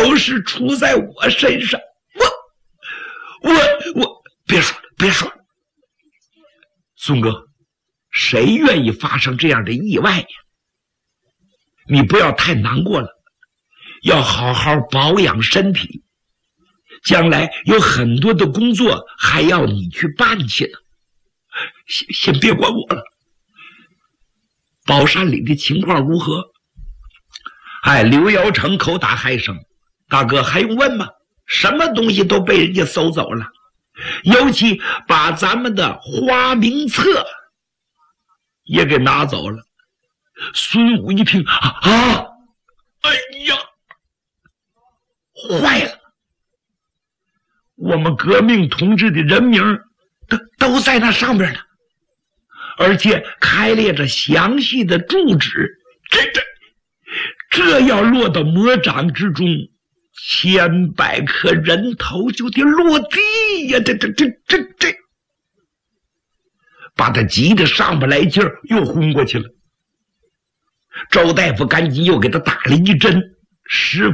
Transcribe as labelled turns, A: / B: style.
A: 要是出在我身上，我别说了，孙哥，谁愿意发生这样的意外呀？你不要太难过了，要好好保养身体，将来有很多的工作还要你去办去呢。先别管我了。宝山里的情况如何？刘尧成口打嗨声，大哥还用问吗？什么东西都被人家搜走了，尤其把咱们的花名册也给拿走了。孙武一听哎呀，坏了，我们革命同志的人名都在那上边呢，而且开列着详细的住址，这要落到魔掌之中，千百颗人头就得落地呀！这，把他急得上不来劲儿，又昏过去了。周大夫赶紧又给他打了一针，